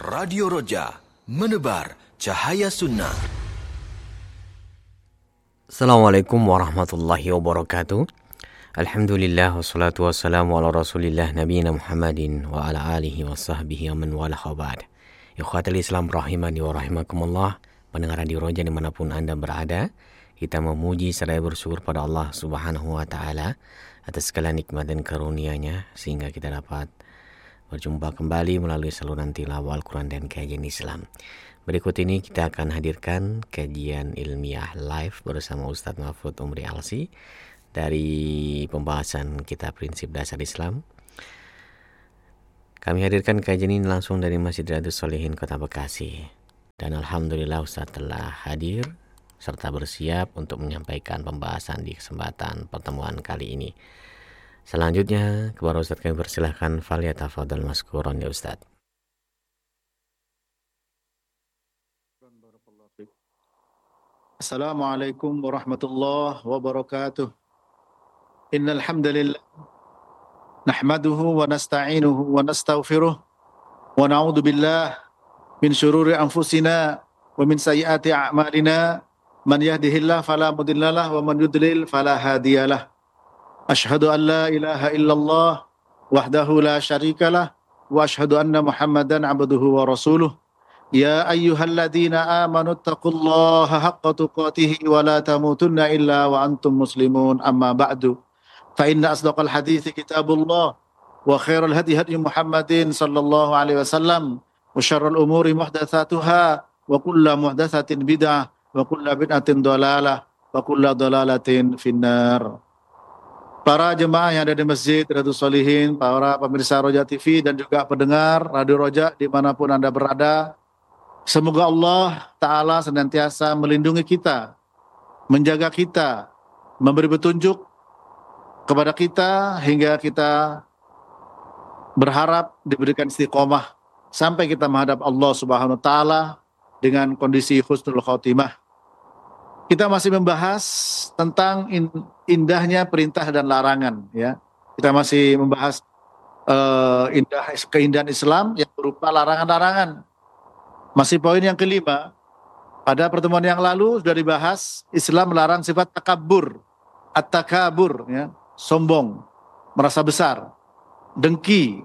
Radio Roja, menebar cahaya sunnah. Assalamualaikum warahmatullahi wabarakatuh. Alhamdulillah wassalatu wassalamu ala rasulillah nabiyina Muhammadin wa ala alihi wa sahbihi wa man wala khabad. Ikhwatal Islam rahimani wa rahimakumullah. Pendengar Radio Roja dimanapun Anda berada, kita memuji serta bersyukur pada Allah Subhanahu wa Ta'ala atas segala nikmat dan karunia-Nya sehingga kita dapat berjumpa kembali melalui saluran tilawah Al-Quran dan kajian Islam. Berikut ini kita akan hadirkan kajian ilmiah live bersama Ustadz Mahfud Umri Alsi dari pembahasan kitab Prinsip Dasar Islam. Kami hadirkan kajian ini langsung dari Masjid Riyadhus Shalihin Kota Bekasi. Dan Alhamdulillah Ustadz telah hadir serta bersiap untuk menyampaikan pembahasan di kesempatan pertemuan kali ini. Selanjutnya, kepada Ustadz kami persilahkan falyatafadhal maskuron ya Ustadz. Assalamualaikum warahmatullahi wabarakatuh. Innal hamdalillah nahmaduhu wa nasta'inuhu wa nastaghfiruh wa na'udzu billah min syururi anfusina wa min sayyiati a'malina. Man yahdihillahu fala mudhillalah wa man yudlil fala hadiyalah. Asyhadu an la ilaha illallah wahdahu la syarikalah wa asyhadu anna Muhammadan abduhu wa rasuluh. Ya ayyuhalladzina amanu taqullaha haqqa tuqatih wa la tamutunna illa wa antum muslimun. Amma ba'du. Fa inna asdaqal hadithi kitabullah wa khairal hadi hadi Muhammadin sallallahu alaihi wasallam wa syarrul umuri muhdatsatuha wa kullu muhdatsatin bid'ah wa kullu bid'atin dhalalah wa kullu dhalalatin finnar. Para jemaah yang ada di Masjid Riyadhus Shalihin, para pemirsa Roja TV dan juga pendengar Radio Roja dimanapun Anda berada, semoga Allah Ta'ala senantiasa melindungi kita, menjaga kita, memberi petunjuk kepada kita hingga kita berharap diberikan istiqomah sampai kita menghadap Allah Subhanahu Wa Ta'ala dengan kondisi husnul khotimah. Kita masih membahas tentang indahnya perintah dan larangan, ya. Kita masih membahas keindahan Islam yang berupa larangan-larangan. Masih poin yang kelima. Pada pertemuan yang lalu sudah dibahas Islam melarang sifat takabur, at-takabur, ya, sombong, merasa besar, dengki,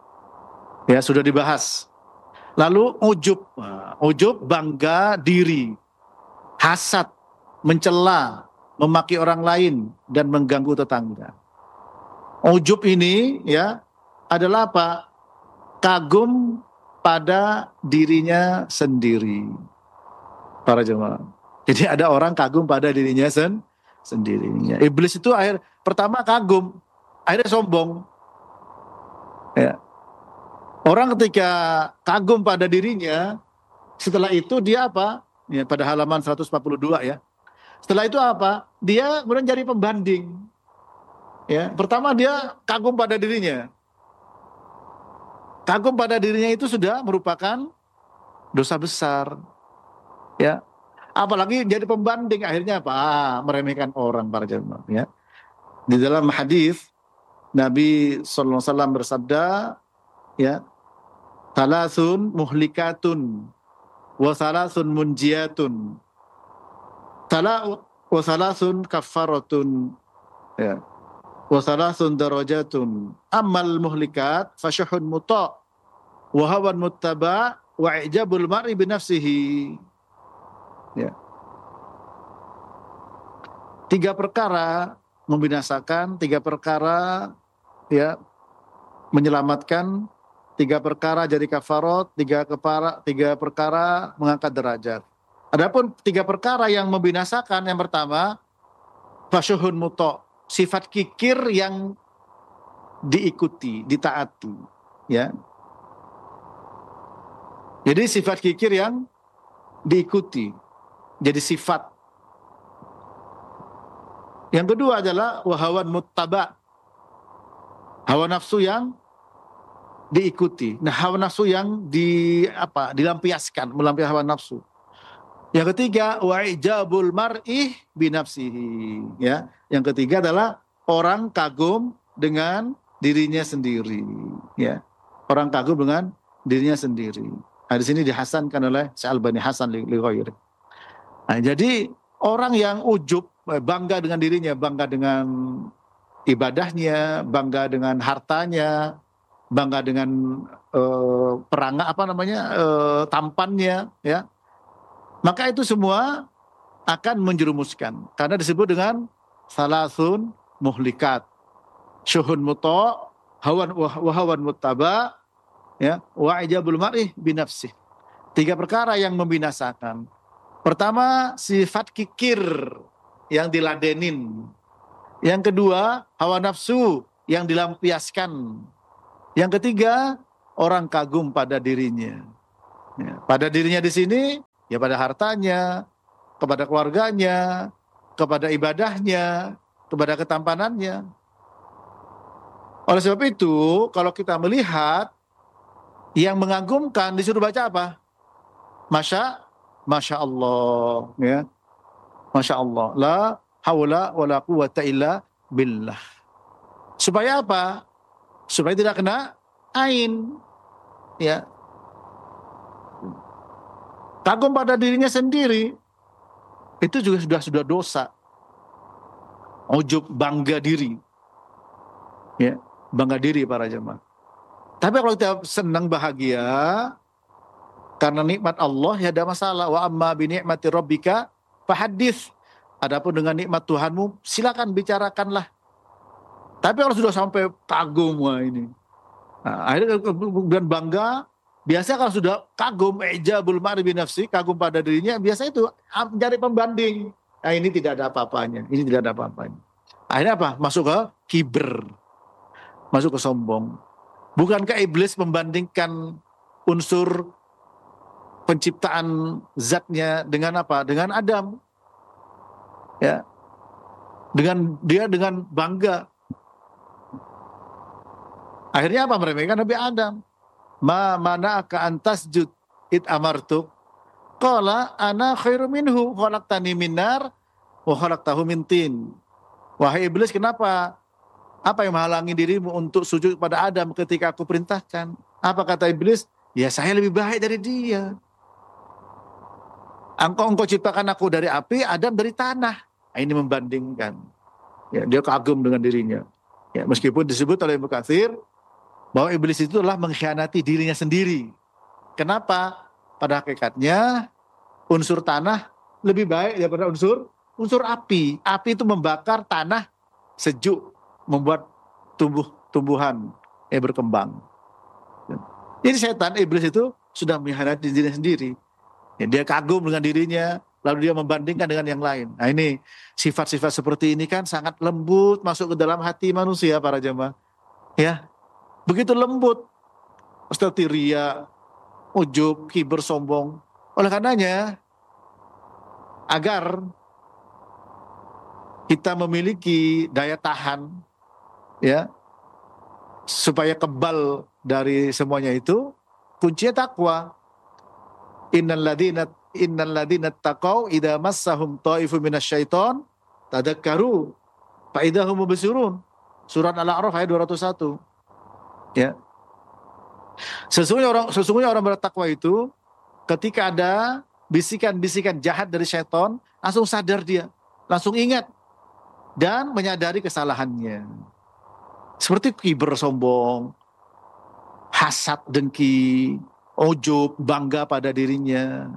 ya sudah dibahas. Lalu ujub bangga diri, hasad, mencela, memaki orang lain dan mengganggu tetangga. Ujub ini ya adalah apa? Kagum pada dirinya sendiri. Para jemaah. Jadi ada orang kagum pada dirinya sendiri. Iblis itu pertama kagum, akhirnya sombong. Ya. Orang ketika kagum pada dirinya, setelah itu dia apa? Ya, pada halaman 142 ya. Setelah itu apa? Dia kemudian jadi pembanding. Ya, pertama dia kagum pada dirinya. Kagum pada dirinya itu sudah merupakan dosa besar. Ya. Apalagi jadi pembanding, akhirnya apa? Meremehkan orang, para jemaah, ya. Di dalam hadis Nabi sallallahu alaihi wasallam bersabda, ya, "Thalathun muhlikatun wa thalathun munjiyatun. Wa thalathun kaffaratun, ya. Wa thalathun darajatun. Ammal muhlikat fasyuhun muta' wa hawan muttaba' wa i'jabul mar'i bi nafsihi." Ya. 3 perkara membinasakan, 3 perkara ya menyelamatkan, 3 perkara jadi kafarat, 3 perkara mengangkat derajat. Adapun 3 perkara yang membinasakan, yang pertama fasyuhun muta', sifat kikir yang diikuti, ditaati, ya. Jadi sifat kikir yang diikuti, jadi sifat. Yang kedua adalah wahawan muttaba', hawa nafsu yang diikuti. Nah, hawa nafsu yang dilampiaskan, melampiaskan hawa nafsu. Yang ketiga, wa'ijabul mar'i binafsihi, ya. Yang ketiga adalah orang kagum dengan dirinya sendiri, ya. Orang kagum dengan dirinya sendiri. Nah, di sini dihasankan oleh Syalbani Hasan li ghairi. Nah, jadi orang yang ujub, bangga dengan dirinya, bangga dengan ibadahnya, bangga dengan hartanya, bangga dengan tampannya, ya. Maka itu semua akan menjerumuskan karena disebut dengan salasun muhlikat, syuhun muta, hawan muttaba, ya, wa ijabul mar'i binafsih. 3 perkara yang membinasakan. Pertama, sifat kikir yang diladenin. Yang kedua, hawa nafsu yang dilampiaskan. Yang ketiga, orang kagum pada dirinya. Ya, pada dirinya di sini, ya pada hartanya, kepada keluarganya, kepada ibadahnya, kepada ketampanannya. Oleh sebab itu, kalau kita melihat yang mengagumkan disuruh baca apa? Masya Allah, ya. Masya Allah. La haula wala quwwata illa billah. Supaya apa? Supaya tidak kena ain, ya. Kagum pada dirinya sendiri itu juga sudah dosa. Ujub, bangga diri, ya, bangga diri para jemaah. Tapi kalau kita senang bahagia karena nikmat Allah, ya ada masalah. Wa amma bi ni'mati rabbika fahadits. Adapun dengan nikmat Tuhanmu, silakan bicarakanlah. Tapi kalau sudah sampai kagum, wah ini. Nah, akhirnya kemudian bangga. Biasa kalau sudah kagum, ijabul mar'i bi nafsi, kagum pada dirinya, biasa itu mencari pembanding. Nah, ini tidak ada apa-apanya. Ini tidak ada apa-apanya. Akhirnya apa? Masuk ke kiber. Masuk ke sombong. Bukankah iblis membandingkan unsur penciptaan zatnya dengan apa? Dengan Adam. Ya. Dengan bangga. Akhirnya apa? Meremehkan Nabi Adam. Ma mana'aka antasjud id amartuk qala ana khairu minhu khalaqtani min nar wa khalaqtahu min tin. Wahai iblis, kenapa? Apa yang menghalangi dirimu untuk sujud kepada Adam ketika aku perintahkan? Apa kata iblis? Ya, saya lebih baik dari dia. Engkau ciptakan aku dari api, Adam dari tanah. Nah, ini membandingkan. Ya, dia kagum dengan dirinya. Ya, meskipun disebut oleh Ibnu Katsir bahwa iblis itu adalah mengkhianati dirinya sendiri. Kenapa? Pada hakikatnya unsur tanah lebih baik daripada unsur api. Api itu membakar tanah sejuk, membuat tumbuhan berkembang. Jadi setan, iblis itu sudah mengkhianati dirinya sendiri. Ya, dia kagum dengan dirinya, lalu dia membandingkan dengan yang lain. Nah, ini sifat-sifat seperti ini kan sangat lembut masuk ke dalam hati manusia para jemaah. Ya. Begitu lembut, seperti ria, ujub, kiber, sombong. Oleh karenanya, agar kita memiliki daya tahan, ya, supaya kebal dari semuanya itu, kuncinya takwa. Innal ladina taqaw idza massahum ta'ifun minasyaiton tadakkaru fa idahum mubsirun. Surat Al-A'raf ayat 201. Ya. Sesungguhnya orang bertakwa itu ketika ada bisikan-bisikan jahat dari syaitan, langsung sadar dia, langsung ingat dan menyadari kesalahannya. Seperti kiber, sombong, hasad, dengki, ujub, bangga pada dirinya.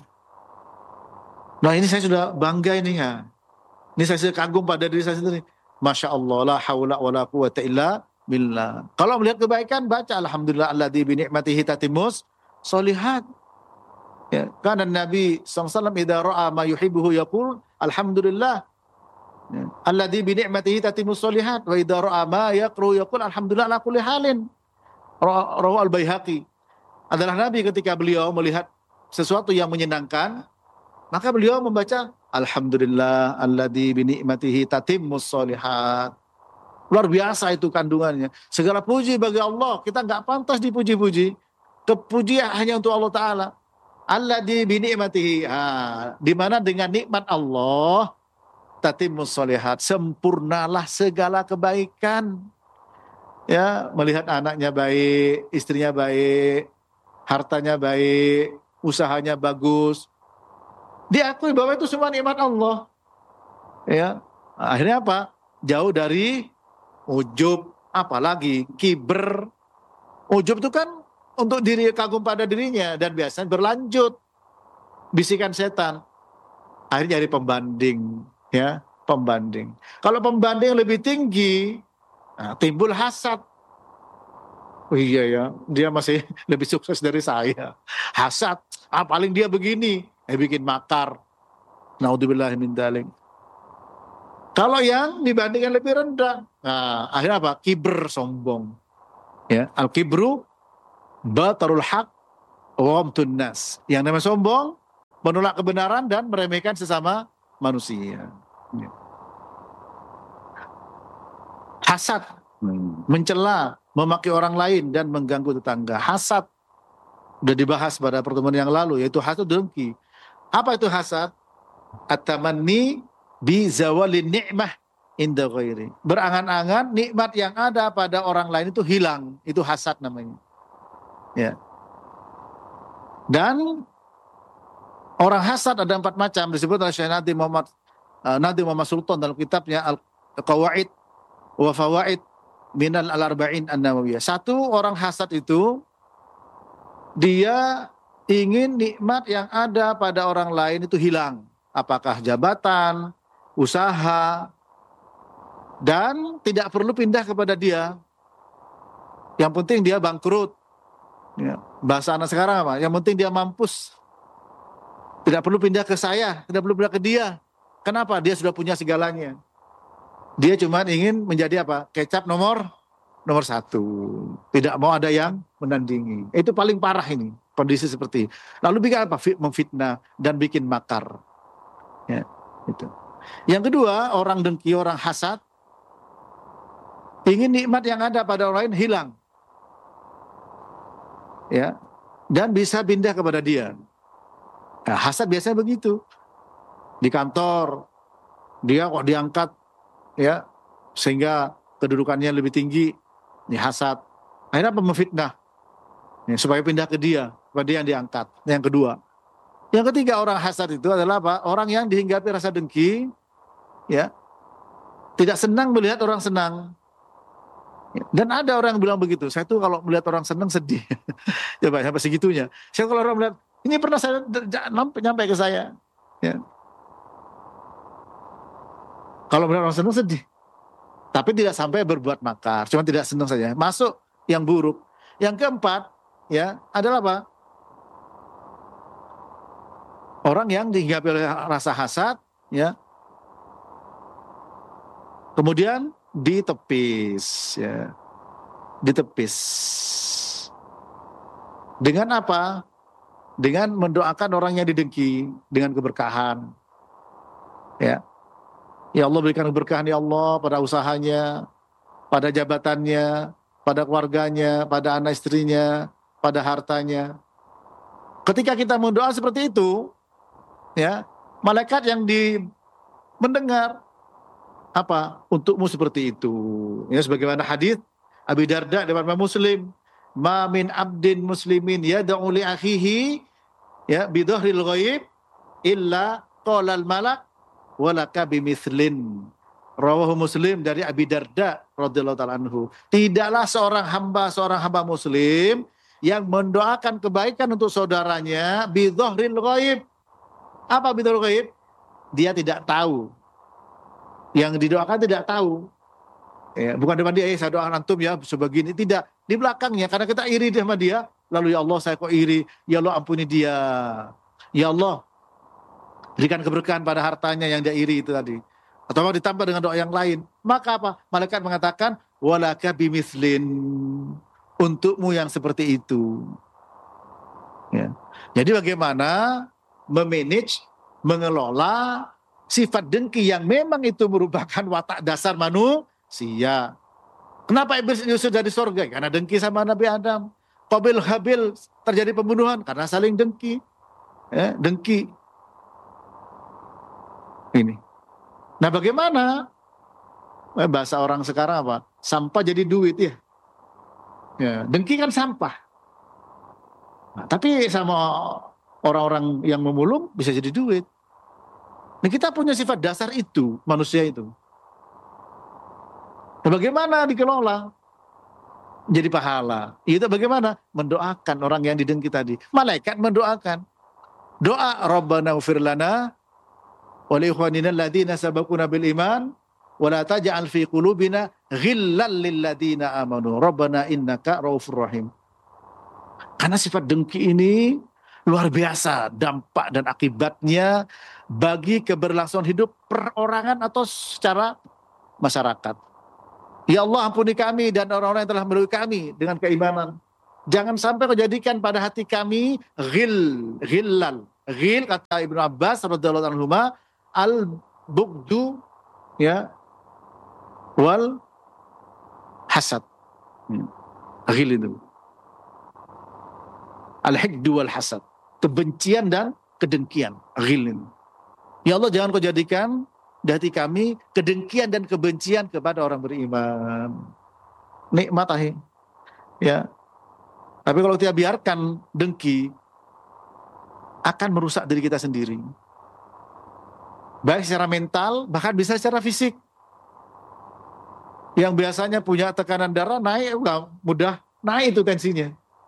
Ini saya sudah bangga ini ya. Ini saya sudah kagum pada diri saya sendiri. Masya Allah, la haula wa la quwwata illa billah. Kalau melihat kebaikan, baca alhamdulillah alladzi bi ni'matihi tatimmus sholihat. Ya, karena Nabi SAW idza ra'a ma yuhibbuhu yaqul alhamdulillah. Ya, alladzi bi ni'matihi tatimmus sholihat wa idza ra'a ma yaqru yaqul alhamdulillah ala kulli halin. Rawahu al-Baihaqi. Adalah Nabi ketika beliau melihat sesuatu yang menyenangkan, maka beliau membaca alhamdulillah alladzi bi ni'matihi tatimmus sholihat. Luar biasa itu kandungannya. Segala puji bagi Allah. Kita nggak pantas dipuji-puji. Kepujian hanya untuk Allah Ta'ala. Alladzi bi ni'matihi. Di mana dengan nikmat Allah tatimmus sholihat. Sempurnalah segala kebaikan. Ya, melihat anaknya baik, istrinya baik, hartanya baik, usahanya bagus. Diakui bahwa itu semua nikmat Allah. Ya, akhirnya apa? Jauh dari ujub, apalagi kiber. Ujub itu kan untuk diri kagum pada dirinya dan biasanya berlanjut bisikan setan. Akhirnya jadi pembanding, ya, pembanding. Kalau pembanding lebih tinggi, timbul hasad. Oh iya ya, dia masih lebih sukses dari saya. Hasad, paling dia begini, bikin makar. Naudzubillah min dzalik. Kalau yang dibandingkan lebih rendah, akhirnya apa? Kibr, sombong. Ya, al-kibru batarul haq wa ghamtun nas. Yang namanya sombong, menolak kebenaran dan meremehkan sesama manusia. Ya. Hasad, mencela, memaki orang lain dan mengganggu tetangga. Hasad sudah dibahas pada pertemuan yang lalu, yaitu hasad dengki. Apa itu hasad? At-tamanni bi zawalin ni'mah inda ghairi. Berangan-angan nikmat yang ada pada orang lain itu hilang, itu hasad namanya. Ya. Dan orang hasad ada 4 macam, disebut oleh Syekh Nadim Muhammad Sultan dalam kitabnya Al-Qawaid wa Fawaid minal al-arba'in an-nawawiyah. Satu, orang hasad itu dia ingin nikmat yang ada pada orang lain itu hilang. Apakah jabatan, usaha, dan tidak perlu pindah kepada dia. Yang penting dia bangkrut. Ya. Bahasa anak sekarang apa? Yang penting dia mampus. Tidak perlu pindah ke saya, tidak perlu pindah ke dia. Kenapa? Dia sudah punya segalanya. Dia cuma ingin menjadi apa? Kecap nomor 1. Tidak mau ada yang menandingi. Itu paling parah ini, kondisi seperti. Lalu bikin apa? Memfitnah dan bikin makar. Ya, itu. Yang kedua, orang dengki, orang hasad, ingin nikmat yang ada pada orang lain hilang. Ya, dan bisa pindah kepada dia. Nah, hasad biasanya begitu. Di kantor, dia kok diangkat, ya, sehingga kedudukannya lebih tinggi, ini hasad. Akhirnya apa? Memfitnah, ya, supaya pindah ke dia, supaya dia yang diangkat. Yang kedua. Yang ketiga, orang hasad itu adalah apa? Orang yang dihinggapi rasa dengki, ya, tidak senang melihat orang senang. Dan ada orang yang bilang begitu, saya tuh kalau melihat orang senang sedih. Coba sampai segitunya. Saya kalau orang melihat, ini pernah saya nyampe ke saya. Ya. Kalau melihat orang senang sedih. Tapi tidak sampai berbuat makar, cuma tidak senang saja. Masuk yang buruk. Yang keempat, ya, adalah apa? Orang yang dihinggapi oleh rasa hasad, ya, kemudian ditepis, ya, ditepis. Dengan apa? Dengan mendoakan orang yang didengki dengan keberkahan, ya. Ya Allah, berikan keberkahan ya Allah pada usahanya, pada jabatannya, pada keluarganya, pada anak istrinya, pada hartanya. Ketika kita mendoa seperti itu, ya, malaikat yang mendengar apa? Untukmu seperti itu. Ya, sebagaimana hadis Abi Darda dari Imam Muslim, "Ma min abdin muslimin yad'u li akhihi, ya, bi dhahril ghaib illa qala al malak walaka bimithlin." Rawahu Muslim dari Abi Darda radhiyallahu taala anhu. Tidaklah seorang hamba muslim yang mendoakan kebaikan untuk saudaranya bi dhahril ghaib. Apa bi dhahril ghaib? Dia tidak tahu. Yang didoakan tidak tahu. Ya, bukan depan dia, saya doakan antum ya sebegini, tidak, di belakangnya, karena kita iri sama dia, lalu ya Allah saya kok iri, ya Allah ampuni dia, ya Allah berikan keberkahan pada hartanya yang dia iri itu tadi, atau ditambah dengan doa yang lain, maka apa? Malaikat mengatakan walaka bimithlin, untukmu yang seperti itu. Ya. Jadi bagaimana memanage, mengelola sifat dengki yang memang itu merupakan watak dasar manusia. Kenapa iblis diusir dari surga? Karena dengki sama Nabi Adam. Qabil Habil terjadi pembunuhan karena saling dengki. Ya, dengki. Ini. Nah, bagaimana? Bahasa orang sekarang apa? Sampah jadi duit ya. Ya, dengki kan sampah. Nah, tapi sama orang-orang yang memulung bisa jadi duit. Nah, kita punya sifat dasar itu, manusia itu. Nah, bagaimana dikelola? Jadi pahala. Itu bagaimana? Mendoakan orang yang didengki tadi. Malaikat mendoakan. Doa Rabbana ufir lana wa li ikhwanina alladziina sabaquna bil iman wa la taj'al fi qulubina ghillan lil ladziina amanu Rabbana innaka raufur rahim. Karena sifat dengki ini luar biasa dampak dan akibatnya bagi keberlangsungan hidup perorangan atau secara masyarakat. Ya Allah, ampuni kami dan orang-orang yang telah melalui kami dengan keimanan. Jangan sampai kau jadikan pada hati kami ghillan. Ghil kata Ibnu Abbas radhiyallahu anhu al-bughdu ya wal hasad. Ghil itu. Al-hikdu wal hasad. Kebencian dan kedengkian. Ghil itu. Ya Allah, jangan kau jadikan di hati kami kedengkian dan kebencian kepada orang beriman. Nikmat ahi. Ya. Tapi kalau kita biarkan dengki, akan merusak diri kita sendiri. Baik secara mental, bahkan bisa secara fisik. Yang biasanya punya tekanan darah naik, mudah naik itu tensinya.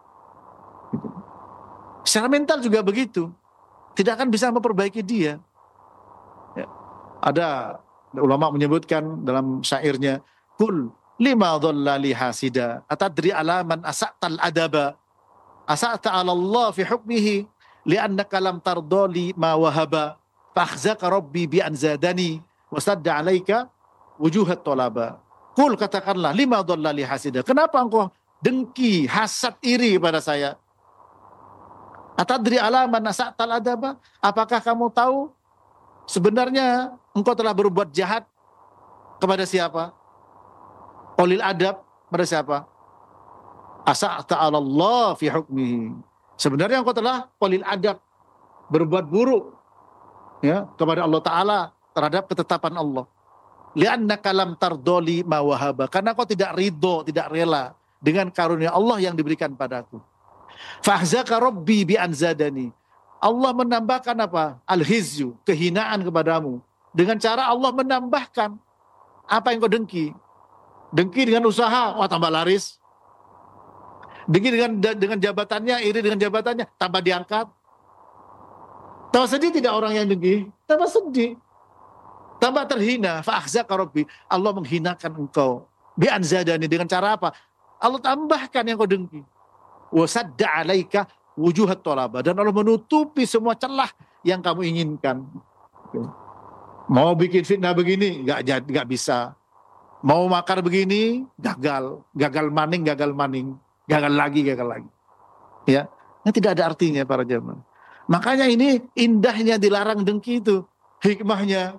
Secara mental juga begitu. Tidak akan bisa memperbaiki dia. Ya. Ada ulama menyebutkan dalam syairnya, Kul lima dhalla li hasida, atadri alaman asa'tal adaba, asa'ta ala Allah fi hukmihi, li'annaka lam tardoli ma wahaba, fakhzaka rabbi bi anzadani, wasadda alaika wujuhat tolaba. Kul, katakanlah, lima dhalla li hasida, kenapa engkau dengki, hasad, iri pada saya? Atadri alaman asa'tal adaba, apakah kamu tahu sebenarnya engkau telah berbuat jahat kepada siapa? Qulil adab, pada siapa? Asa'ta 'ala Allah fi hukmihi. Sebenarnya engkau telah qulil adab, berbuat buruk ya kepada Allah Ta'ala terhadap ketetapan Allah. Li'annaka lam tardoli ma wahaba, karena kau tidak ridho, tidak rela dengan karunia Allah yang diberikan padaku. Fahzaka rabbi bi anzadani, Allah menambahkan apa? Al-hizyu, kehinaan kepadamu. Dengan cara Allah menambahkan apa yang kau dengki. Dengki dengan usaha, wah tambah laris. Dengki dengan jabatannya, iri dengan jabatannya, tambah diangkat. Tambah sedih tidak orang yang dengki? Tambah sedih. Tambah terhina. Fa'akhzaka rabbi, Allah menghinakan engkau. Bi anzadani, dengan cara apa? Allah tambahkan yang kau dengki. Wasadda alaika wujuhat tolaba, dan Allah menutupi semua celah yang kamu inginkan. Mau bikin fitnah begini, nggak bisa. Mau makar begini, gagal maning, gagal lagi. Ya, ini tidak ada artinya para jamaah. Makanya ini indahnya dilarang dengki itu, hikmahnya.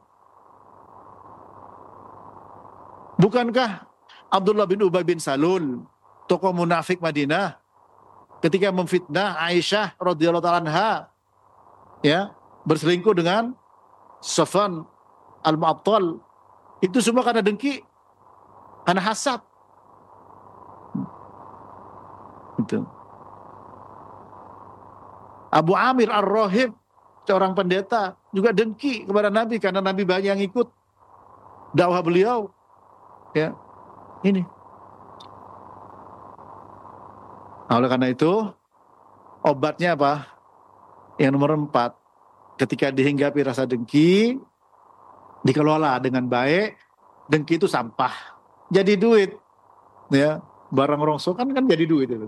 Bukankah Abdullah bin Ubay bin Salul, tokoh munafik Madinah, ketika memfitnah Aisyah radhiyallahu ta'ala anha, ya, berselingkuh dengan Safwan al-Mu'attal, itu semua karena dengki, karena hasad. Itu. Abu Amir Ar-Rahib, seorang pendeta, juga dengki kepada Nabi karena Nabi banyak yang ikut dakwah beliau. Ya, ini. Nah, oleh karena itu, obatnya apa? Yang nomor 4, ketika dihinggapi rasa dengki, dikelola dengan baik. Dengki itu sampah, jadi duit. Ya, barang rongsokan kan jadi duit itu.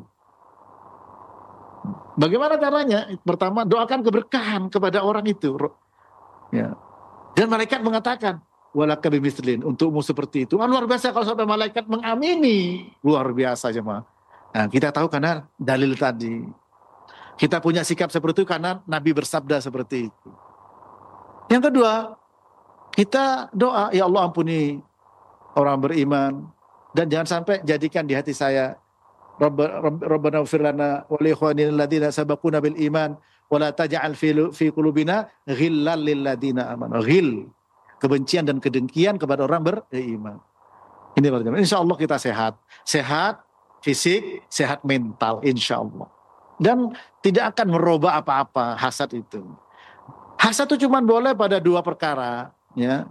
Bagaimana caranya? Pertama, doakan keberkahan kepada orang itu. Ya. Dan malaikat mengatakan, walaka bimislin, untukmu seperti itu. Luar biasa kalau sampai malaikat mengamini. Luar biasa jemaah. Nah, kita tahu karena dalil tadi. Kita punya sikap seperti itu karena Nabi bersabda seperti itu. Yang kedua, kita doa, ya Allah ampuni orang beriman, dan jangan sampai jadikan di hati saya Rabbana ighfir lana wa li ikhwanina alladziina sabaquna bil iman wa la taj'al fi qulubina ghillan lil ladziina amanu. Ghil, kebencian dan kedengkian kepada orang beriman. Ini berarti insyaallah kita sehat fisik, sehat mental insyaallah. dan tidak akan merubah apa-apa hasad itu. Hasad itu cuma boleh pada dua perkara, ya.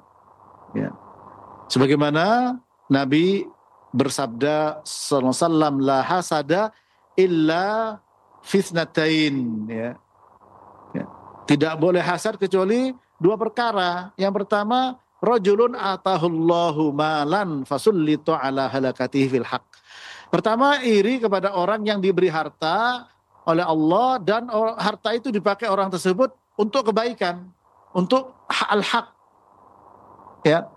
Sebagaimana Nabi bersabda sallallahu alaihi wasallam, la hasada illa fitnatain, ya. Tidak boleh hasad kecuali dua perkara. Yang pertama, rajulun atahullahu malan fasullitu ala halakatihi fil haq. Pertama, iri kepada orang yang diberi harta oleh Allah dan harta itu dipakai orang tersebut untuk kebaikan, untuk al-haq. Ya.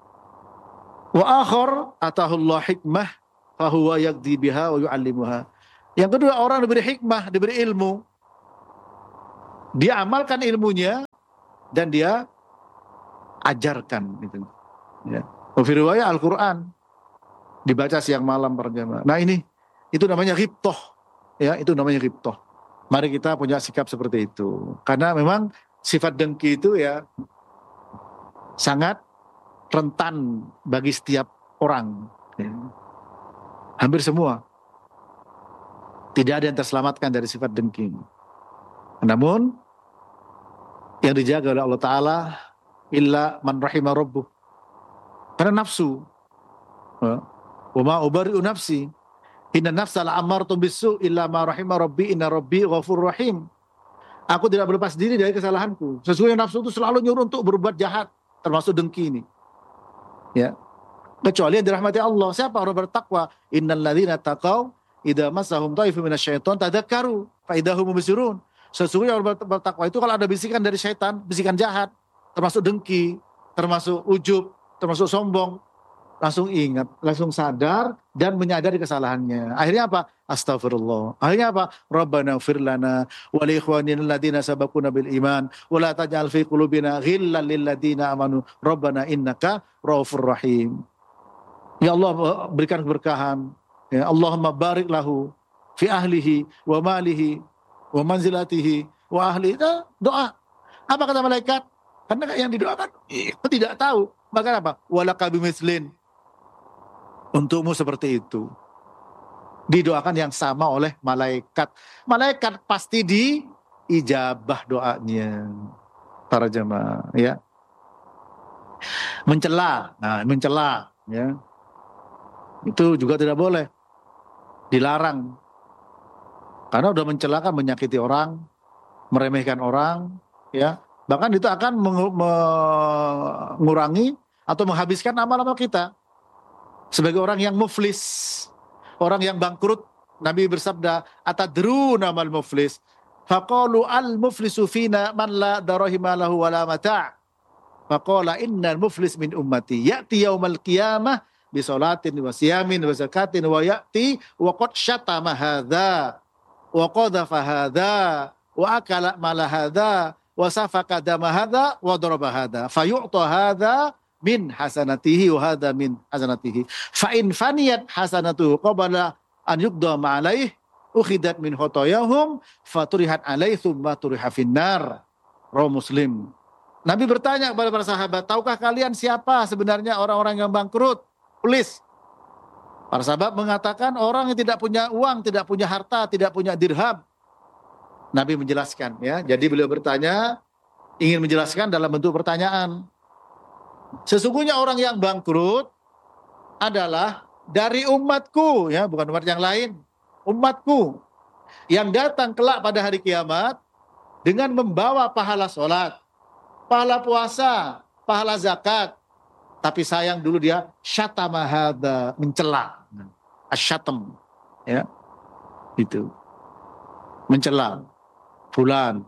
Wa akhar atahullahu hikmah fahuwa yaqdi biha wa yu'allimuha. Yang kedua, orang diberi hikmah, diberi ilmu. Dia amalkan ilmunya dan dia ajarkan gitu. Ya. Fi riwayat Al-Qur'an dibaca siang malam berjamaah. Nah, itu namanya ghibthah. Ya, itu namanya ghibthah. Mari kita punya sikap seperti itu. Karena memang sifat dengki itu ya sangat rentan bagi setiap orang. Ya. Hampir semua. Tidak ada yang terselamatkan dari sifat dengki. Namun yang dijaga oleh Allah Ta'ala illa man rahimah rabbuh. Karena nafsu. Wa ma ubari'u nafsi. Inna nafsa la'amartum bisu illa ma rahimah rabbi inna rabbi ghafur rahim. Aku tidak berlepas diri dari kesalahanku. Sesungguhnya nafsu itu selalu nyuruh untuk berbuat jahat, termasuk dengki ini. Ya. Kecuali yang dirahmati Allah. Siapa orang bertakwa? Innal ladzina taqaw idza massahum ta'ifun minasyaiton tadzakkaru fa idahum mubsirun. Sesungguhnya orang bertakwa itu kalau ada bisikan dari syaitan, bisikan jahat, termasuk dengki, termasuk ujub, termasuk sombong, langsung ingat, langsung sadar dan menyadari kesalahannya. Akhirnya apa? Astagfirullah. Akhirnya apa? Rabbana ighfir lana wa li ikhwanina alladziina sabaquna bil iman wa la taj'al fi qulubina ghillan lil ladziina amanu rabbana innaka raufur rahim. Ya Allah, berikan keberkahan. Ya Allahumma barik lahu fi ahlihi wa malihi wa manzilatihi wa ahli. Doa. Apa kata malaikat? Karena yang didoakan tidak tahu. Maka apa? Walaka bimislin. Untukmu seperti itu. Didoakan yang sama oleh malaikat. Malaikat pasti diijabah doanya. Para jemaah, ya. Mencela. Nah, mencela, ya. Itu juga tidak boleh. Dilarang. Karena udah mencela kan menyakiti orang, meremehkan orang, ya. Bahkan itu akan mengurangi atau menghabiskan amal-amal kita. Sebagai orang yang muflis, orang yang bangkrut, Nabi bersabda, atadruna mal muflis? Faqalu al muflisu fina man la darahima lahu wala mata'. Faqala innal muflis min ummati ya'ti yaumal qiyamah bi salatin wa siyamin wa zakatin wa ya'ti wa qad syatama hadza wa qadhafa hadza wa akala mala hadza wa safaka dama hadza wa daraba hadza fayu'ta hadza min hasanatihi wa hadza min hasanatihi fa in faniyat hasanatuhu qabla an yuqdama alaih ukhidat min khotoyahum faturihat alaih thumma turiha finnar. Rawi Muslim. Nabi bertanya kepada para sahabat, tahukah kalian siapa sebenarnya orang-orang yang bangkrut? Tulis. Para sahabat mengatakan orang yang tidak punya uang, tidak punya harta, tidak punya dirham. Nabi menjelaskan, ya. Jadi beliau bertanya, ingin menjelaskan dalam bentuk pertanyaan. Sesungguhnya orang yang bangkrut adalah dari umatku, ya, bukan umat yang lain. Umatku yang datang kelak pada hari kiamat dengan membawa pahala sholat, pahala puasa, pahala zakat. Tapi sayang dulu dia syatama hadza, mencela. Asyatam, ya. Itu. Mencela fulan.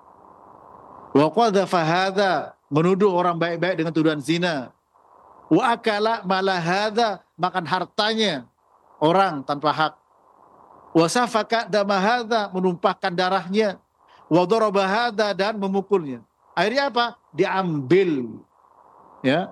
Wa qadhafa hadza, menuduh orang baik-baik dengan tuduhan zina. Wa akala mala hadza, makan hartanya orang tanpa hak. Wa safaka dama hadza, menumpahkan darahnya. Wa daraba hadza, dan memukulnya. Akhirnya apa? Diambil, ya,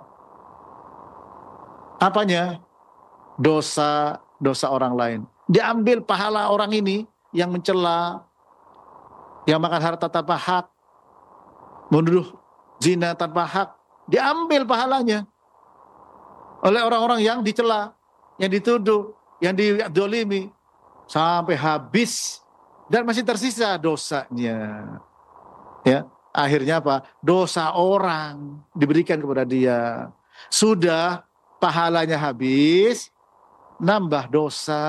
apanya? Dosa orang lain. Diambil pahala orang ini yang mencela, yang makan harta tanpa hak, menuduh zina tanpa hak, diambil pahalanya oleh orang-orang yang dicela, yang dituduh, yang didolimi, sampai habis dan masih tersisa dosanya. Ya, akhirnya apa? Dosa orang diberikan kepada dia. Sudah pahalanya habis, nambah dosa.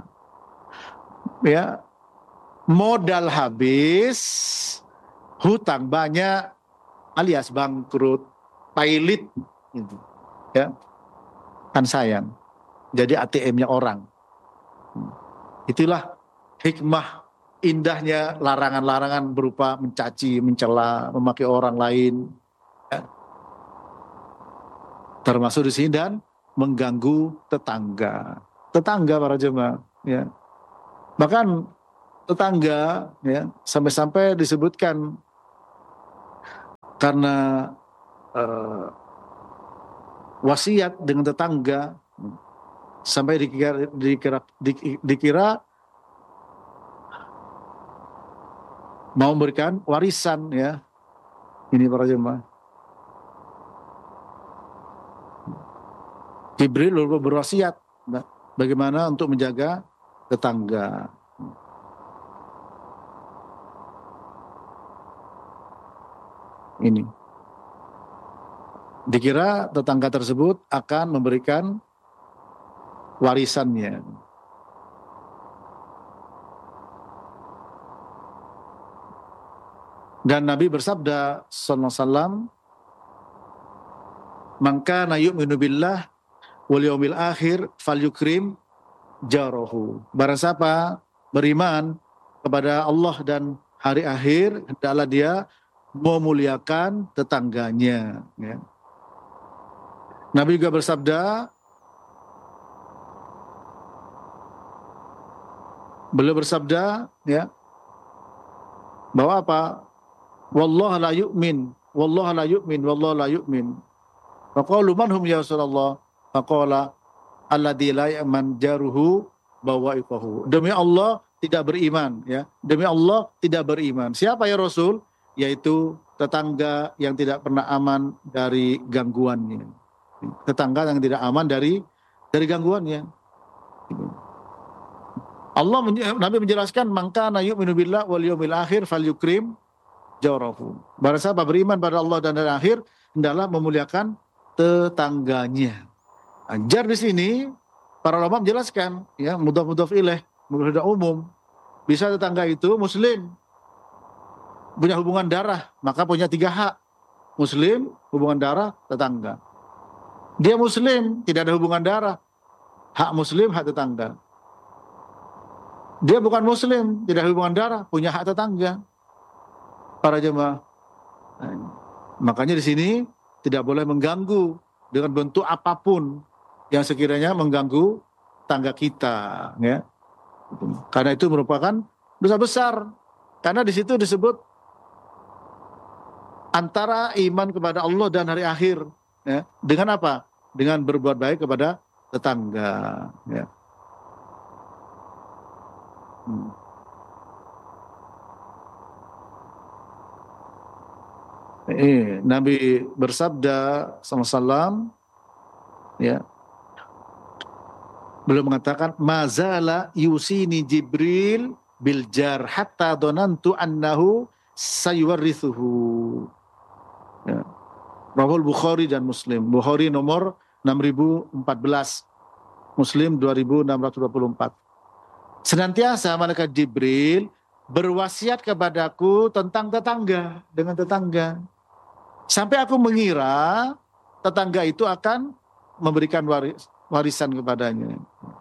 Ya, modal habis, hutang banyak, alias bangkrut, pailit, gitu. Ya, kan sayang. Jadi ATM-nya orang. Itulah hikmah indahnya larangan-larangan berupa mencaci, mencela, memaki orang lain, ya. Termasuk di sini dan mengganggu tetangga. Tetangga para jemaah, ya. Bahkan tetangga, ya, sampai-sampai disebutkan karena wasiat dengan tetangga sampai dikira mau memberikan warisan, ya. Ini para jemaah. Jibril lalu berwasiat bagaimana untuk menjaga tetangga. Ini dikira tetangga tersebut akan memberikan warisannya. Dan Nabi bersabda sallallahu alaihi wasallam, "Man kana yu'minu billah wal yaumil akhir falyukrim jarahu." Barang siapa beriman kepada Allah dan hari akhir, hendaklah dia memuliakan tetangganya, ya. Nabi juga bersabda, beliau bersabda, ya, bahwa apa? Wallahu la yu'min, wallahu la yu'min, wallahu la yu'min. Faqalu man hum ya Rasulullah? Faqala alladzi la ya'man jaruhu bawa'iqahu. Demi Allah tidak beriman, ya. Demi Allah tidak beriman. Siapa ya Rasul? Yaitu tetangga yang tidak pernah aman dari gangguannya. Tetangga yang tidak aman dari gangguannya. Nabi menjelaskan, man kana yu'minu billah wal yaumil akhir falyukrim jarahu. Barang siapa beriman pada Allah dan hari akhir, hendaklah memuliakan tetangganya. Jar di sini para ulama menjelaskan, ya, mudhaf ilaih, mudhaf umum. Bisa tetangga itu muslim, punya hubungan darah, maka punya 3 hak. Muslim, hubungan darah, tetangga. Dia muslim, tidak ada hubungan darah, hak muslim, hak tetangga. Dia bukan muslim, tidak ada hubungan darah, punya hak tetangga. Para jemaah, makanya di sini tidak boleh mengganggu dengan bentuk apapun yang sekiranya mengganggu tangga kita, ya. Karena itu merupakan dosa besar. Karena di situ disebut antara iman kepada Allah dan hari akhir, ya. Dengan apa? Dengan berbuat baik kepada tetangga, ya. Nabi bersabda SAW, ya, beliau mengatakan, mazala yusini Jibril bil jar hatta donantu annahu sayuwarithuhu. Ya. Rawahul Bukhari dan Muslim. Bukhari nomor 6014, Muslim 2624. Senantiasa malaikat Jibril berwasiat kepadaku tentang tetangga, dengan tetangga. Sampai aku mengira tetangga itu akan memberikan warisan kepadanya.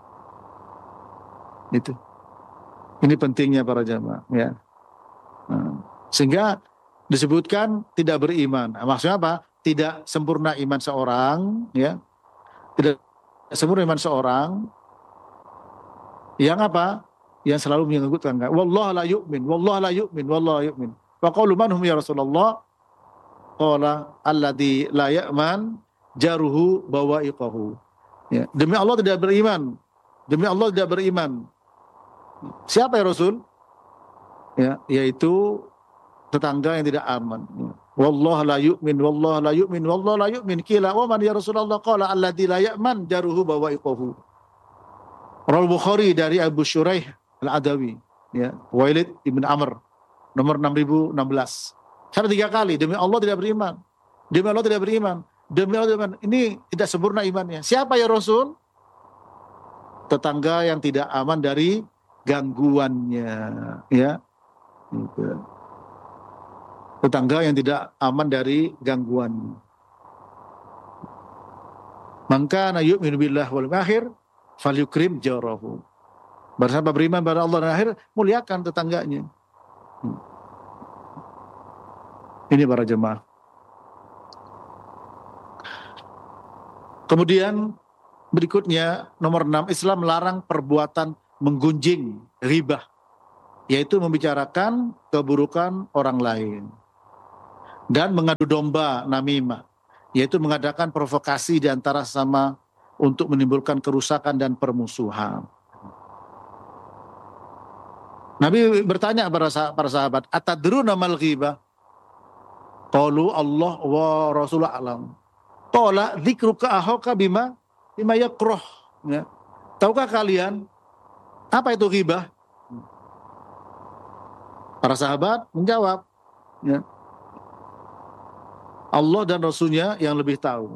Itu. Ini pentingnya para jamaah, ya. Sehingga disebutkan tidak beriman. Maksudnya apa? Tidak sempurna iman seorang, ya. Tidak sempurna iman seorang yang apa? Yang selalu mengganggu tetangga. Wallahu la yu'min, wallahu la yu'min, wallahu la yu'min. Wa qalu man hum ya Rasulullah? Qala alladzi la ya'man jaruhu bawa'iqahu. Ya, demi Allah tidak beriman. Demi Allah tidak beriman. Siapa ya Rasul? Ya, yaitu tetangga yang tidak aman. Wallahu la yu'min, wallahu la yu'min, wallahu la yu'min. Qila wa man ya Rasulullah? Qala alladzi la ya'man jaruhu bawa'iqahu. Rawal Bukhari dari Abu Syuraih Al-Adawi. ya, Walid ibn Amr, nomor 6016. Sampai 3 kali, demi Allah tidak beriman. Demi Allah tidak beriman. Demi Allah tidak beriman. Ini tidak sempurna imannya. Siapa ya Rasul? Tetangga yang tidak aman dari gangguannya, ya. Gitu. Tetangga yang tidak aman dari gangguan. Maka na yu'minu billah wal akhir falyukrim jarahu. Bersama beriman pada Allah dan akhir, muliakan tetangganya. Ini para jemaah. Kemudian berikutnya nomor 6, Islam melarang perbuatan menggunjing, ghibah, yaitu membicarakan keburukan orang lain. Dan mengadu domba, namimah, yaitu mengadakan provokasi di antara sesama untuk menimbulkan kerusakan dan permusuhan. Nabi bertanya kepada para sahabat, atadruna mal ghibah? Qalu Allah wa Rasulullah alam. Qala dzikruka akhaka bima yakrah. Ya. Tahukah kalian apa itu ghibah? Para sahabat menjawab, ya, Allah dan Rasulnya yang lebih tahu.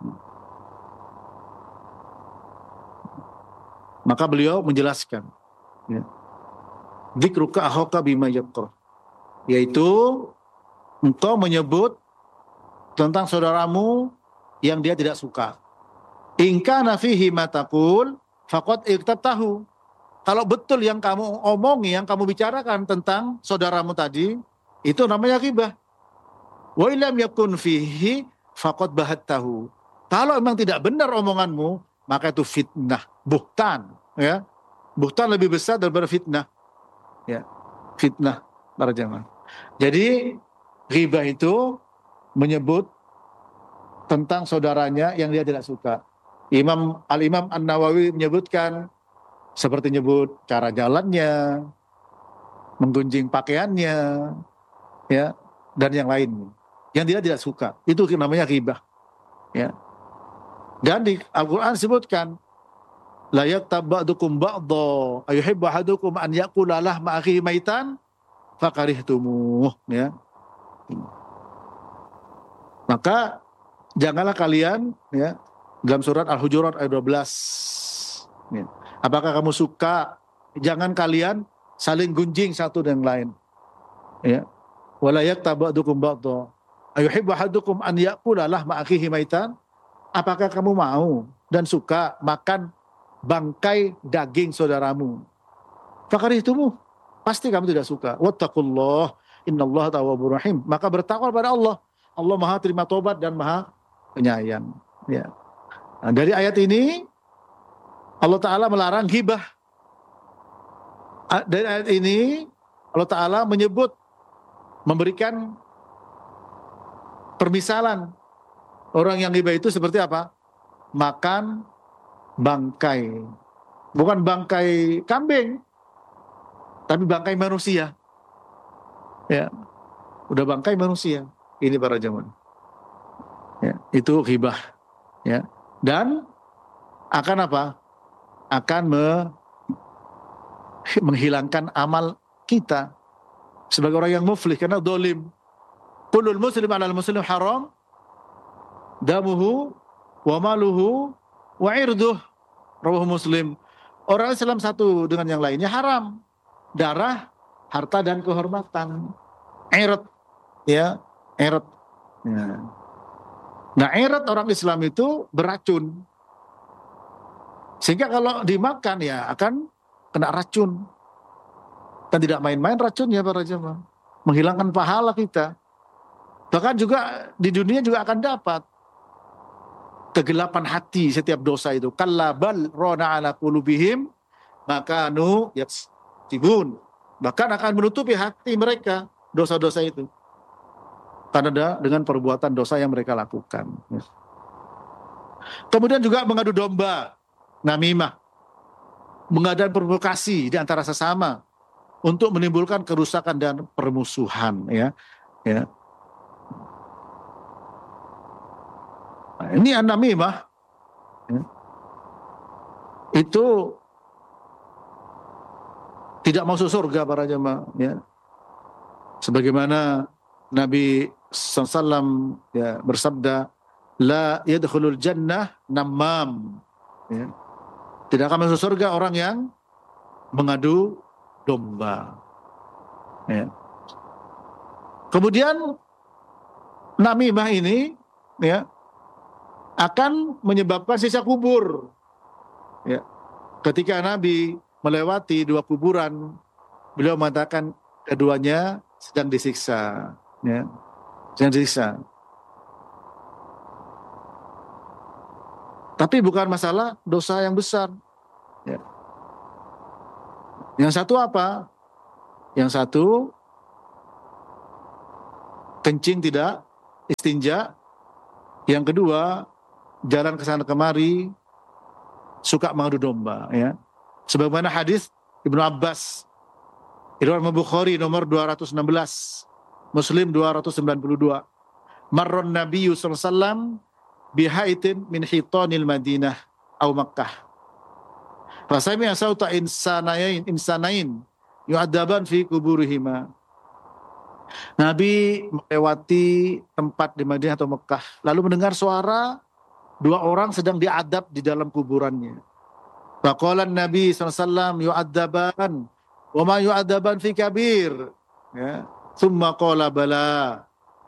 Maka beliau menjelaskan, ya, dzikruka akhaka bima yakrah, yaitu engkau menyebut tentang saudaramu yang dia tidak suka. In kana fihi ma taqul faqad iktabtahu. Kalau betul yang kamu omongi, yang kamu bicarakan tentang saudaramu tadi, itu namanya ghibah. Wa illam yakun fihi faqad bahattahu. Kalau memang tidak benar omonganmu, maka itu fitnah, buhtan, ya. Buhtan lebih besar daripada fitnah. Ya. Fitnah para jemaah. Jadi ghibah itu menyebut tentang saudaranya yang dia tidak suka. Al-Imam An-Nawawi menyebutkan seperti nyebut cara jalannya, menggunjing pakaiannya, ya, dan yang lainnya yang dia tidak suka. Itu namanya ghibah, ya. Dan di Al-Qur'an disebutkan la yaktab ba'dukum ba'dha ayuhibbu ahadukum an ya'kula lahma akhihi maitan fakarihtumuh, ya. Maka janganlah kalian, ya, dalam surat Al-Hujurat ayat 12, ya, apakah kamu suka, jangan kalian saling gunjing satu dengan lain, ya. Wala yaktab ba'dukum ba'dha ayuhibbu ahadukum an ya'kula lahma akhihi maitan. Apakah kamu mau dan suka makan bangkai daging saudaramu? Fakarihtumuh, pasti kamu tidak suka. Wattaqullah innallaha tawwabur rahim. Maka bertakwa kepada Allah. Allah Maha terima tobat dan Maha penyayang, ya. Nah, dari ayat ini Allah Ta'ala melarang ghibah. Dari ayat ini Allah Ta'ala menyebut, memberikan permisalan orang yang ghibah itu seperti apa? Makan bangkai, bukan bangkai kambing, tapi bangkai manusia, ya. Udah bangkai manusia. Ini para jemaah, ya, itu ghibah, ya. Dan akan apa? Akan menghilangkan amal kita sebagai orang yang muflih, karena dolim. Kullul muslim alal muslim haram damuhu wa maluhu wa irduh, rawahu Muslim. Orang Islam satu dengan yang lainnya haram, darah, harta dan kehormatan. Ird, ya, ird. Ya. Nah, ird orang Islam itu beracun, sehingga kalau dimakan ya akan kena racun. Dan tidak main-main racunnya para jemaah, menghilangkan pahala kita. Bahkan juga di dunia juga akan dapat kegelapan hati setiap dosa itu. Kallabal rona ala qulubihim makanu yaksibun. Bahkan akan menutupi hati mereka dosa-dosa itu, karena dengan perbuatan dosa yang mereka lakukan. Kemudian juga mengadu domba, namimah, mengadakan provokasi di antara sesama untuk menimbulkan kerusakan dan permusuhan, ya. Nah, ini an-namimah, ya, itu tidak masuk surga para jemaah, ya. Sebagaimana Nabi SAW ya, bersabda, la yadkhulul jannah namam, ya. Tidak akan masuk surga orang yang mengadu domba, ya. Kemudian namimah ini, ya, akan menyebabkan siksa kubur, ya. Ketika Nabi melewati 2 kuburan, beliau mengatakan keduanya sedang disiksa, ya, sedang disiksa. Tapi bukan masalah dosa yang besar, ya. Yang satu apa? Yang satu kencing tidak istinja. Yang kedua jalan ke sana kemari suka mengadu domba, ya. Sebagaimana hadis Ibnu Abbas, riwayat Bukhari nomor 216, Muslim 292. Marron Nabiyyu sallallahu alaihi wasallam bihaitin min hitanil Madinah au Makkah. Fasami asauta insanain yu'adzaban fi kuburihima. Nabi melewati tempat di Madinah atau Mekah, lalu mendengar suara 2 orang sedang diadab di dalam kuburannya. Faqala Nabi sallallahu alaihi wasallam yu'adzaban wa ma yu'adzaban fi kabir, ya. Tsumma qala bala.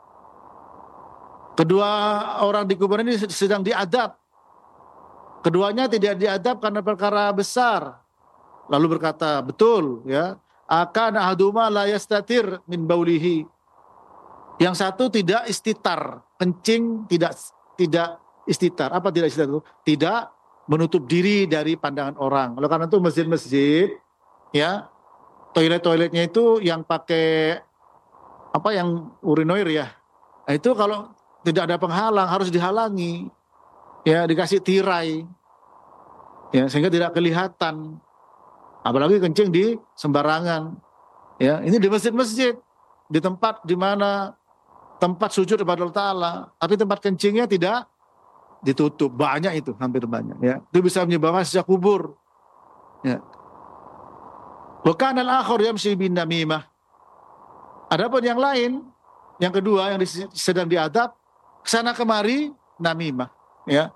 Kedua orang di kuburan ini sedang diadab. Keduanya tidak diadab karena perkara besar. Lalu berkata, betul, ya. Akan ahaduma la yastatir min baulihi. Yang satu tidak istitar, kencing tidak istitar. Apa tidak istitar itu? Tidak menutup diri dari pandangan orang. Oleh karena itu masjid-masjid, ya, toilet-toiletnya itu yang pakai apa, yang urinoir, ya. Nah, itu kalau tidak ada penghalang harus dihalangi, ya, dikasih tirai, ya, sehingga tidak kelihatan. Apalagi kencing di sembarangan, ya. Ini di masjid-masjid, di tempat di mana tempat sujud kepada Allah Ta'ala, tapi tempat kencingnya tidak ditutup. Banyak itu, hampir banyak, ya. Itu bisa menyebabkan siksa kubur, ya. Wa kana al-akhar yamshi bin namimah. Adapun yang lain, yang kedua yang sedang diadab, kesana kemari namimah, ya.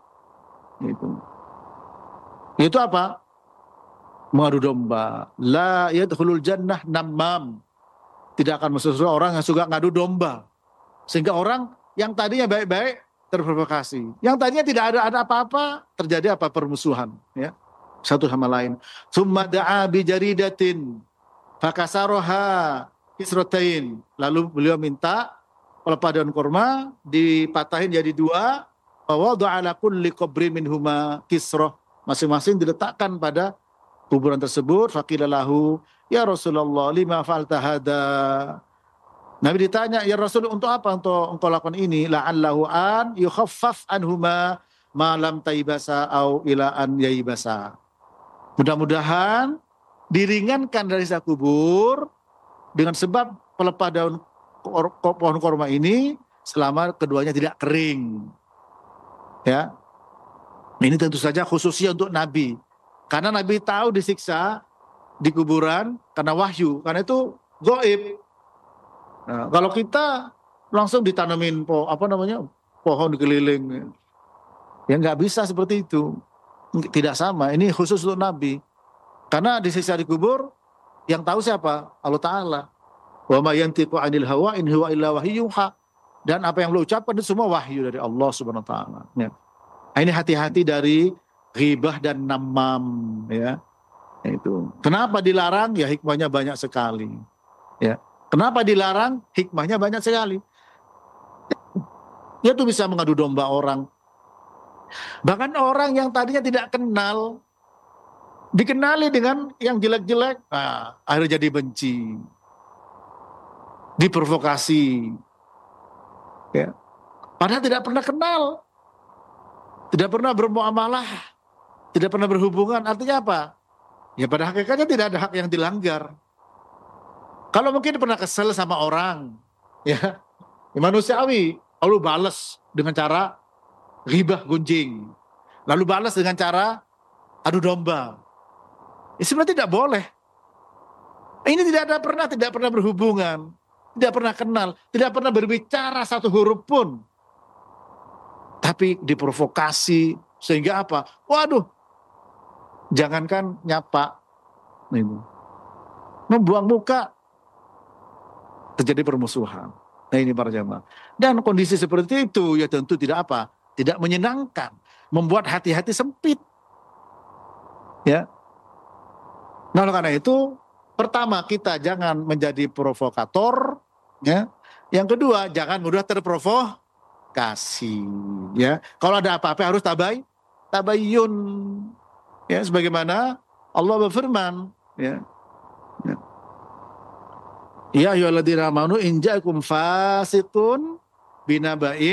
Itu apa? Mengadu domba. La yadkhulul jannah namam. Tidak akan masuk surga orang yang suka ngadu domba. Sehingga orang yang tadinya baik-baik terprovokasi. Yang tadinya tidak ada apa-apa, terjadi apa? Permusuhan, ya. Satu sama lain. Tsumma da'a bi jaridatin fakasaroha kisratain. Lalu beliau minta pelepah daun kurma dipatahin jadi 2, wa wada'a ala kulli qabrin minhuma kisrah. Masing-masing diletakkan pada kuburan tersebut. Faqila lahu, ya Rasulullah, lima fa'alta hada. Nabi ditanya, ya Rasul, untuk apa untuk engkau lakukan ini? La'allahu an yukhaffaf anhuma ma lam taibasa au ila an yaibasa. Mudah-mudahan diringankan dari siksa kubur dengan sebab pelepah daun pohon korma ini selama keduanya tidak kering, ya. Ini tentu saja khususnya untuk Nabi, karena Nabi tahu disiksa di kuburan karena wahyu, karena itu gaib. Nah, kalau kita langsung ditanamin pohon dikeliling, ya nggak bisa seperti itu, tidak sama. Ini khusus untuk Nabi, karena disiksa di kubur yang tahu siapa? Allah Ta'ala. Wa ma yantiqu 'anil hawa in huwa illa wahyun yuha. Dan apa yang beliau ucapkan itu semua wahyu dari Allah Subhanahu wa taala, ya. Nah, ini hati-hati dari ghibah dan namam, ya. Itu. Kenapa dilarang? Ya hikmahnya banyak sekali, ya. Kenapa dilarang? Hikmahnya banyak sekali. Dia tuh bisa mengadu domba orang. Bahkan orang yang tadinya tidak kenal dikenali dengan yang jelek-jelek, nah, akhirnya jadi benci, diprovokasi, ya. Padahal tidak pernah kenal, tidak pernah bermuamalah, tidak pernah berhubungan. Artinya apa? Ya pada hakikatnya tidak ada hak yang dilanggar. Kalau mungkin pernah kesel sama orang, ya manusiawi, lalu balas dengan cara ghibah gunjing, lalu balas dengan cara adu domba. Sebenarnya tidak boleh. Ini tidak pernah berhubungan, tidak pernah kenal, tidak pernah berbicara satu huruf pun. Tapi diprovokasi sehingga apa? Waduh, jangankan nyapa, membuang muka, terjadi permusuhan. Nah ini para jamaah. Dan kondisi seperti itu ya tentu tidak apa? Tidak menyenangkan, membuat hati-hati sempit. Ya. Nah oleh karena itu, pertama kita jangan menjadi provokator, ya. Yang kedua jangan mudah terprovokasi, ya. Kalau ada apa-apa harus tabayyun, ya. Sebagaimana Allah berfirman, ya. Ya ayyuhalladzina amanu in ja'akum fasiqun binaba'in